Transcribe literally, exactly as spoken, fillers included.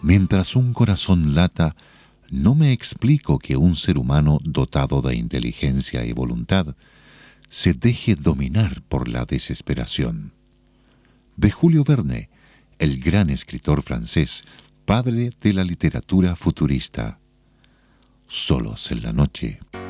Mientras un corazón lata, no me explico que un ser humano dotado de inteligencia y voluntad se deje dominar por la desesperación. De Julio Verne, el gran escritor francés, padre de la literatura futurista. Solos en la noche.